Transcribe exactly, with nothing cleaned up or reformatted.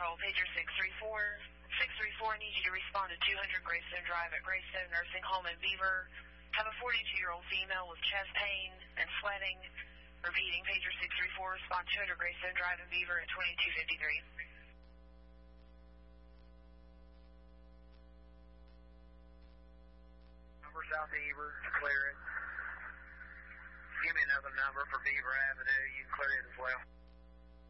Control, pager six three four. six three four, need you to respond to two hundred Greystone Drive at Greystone Nursing Home in Beaver. Have a forty-two-year-old female with chest pain and sweating. Repeating, pager six three four, respond two hundred Greystone Drive in Beaver at twenty-two fifty-three. Number South Beaver, clear it. Give me another number for Beaver Avenue, you can clear it as well.